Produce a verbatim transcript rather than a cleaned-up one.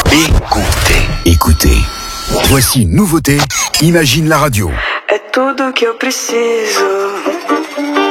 Écoutez, écoutez. Voici une nouveauté. Imagine la radio. É tudo que eu preciso.